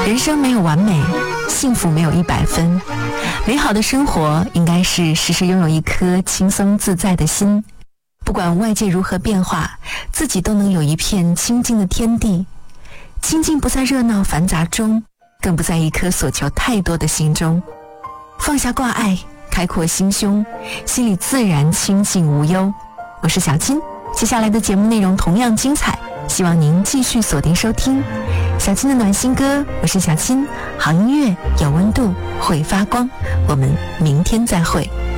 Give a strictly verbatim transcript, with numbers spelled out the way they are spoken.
人生没有完美，幸福没有一百分，美好的生活应该是时时拥有一颗轻松自在的心，不管外界如何变化，自己都能有一片清静的天地。清静不在热闹繁杂中，更不在一颗所求太多的心中。放下挂碍，开阔心胸，心里自然清静无忧。我是小金，接下来的节目内容同样精彩，希望您继续锁定收听小金的暖心歌。我是小金，好音乐有温度，会发光。我们明天再会。